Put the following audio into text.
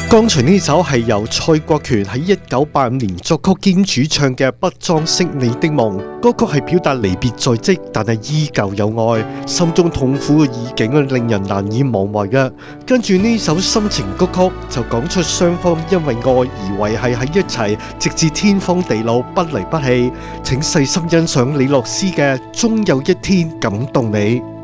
剛才呢首係由蔡國權喺1985年作曲兼主唱嘅《不裝飾你的夢》，歌曲係表達離別在即，但係依舊有愛，心中痛苦嘅意境令人難以忘懷嘅。跟住呢首深情歌曲就講出雙方因為愛而維繫喺一齊，直至天荒地老，不離不棄。請細心欣賞李樂詩嘅《終有一天感動你》。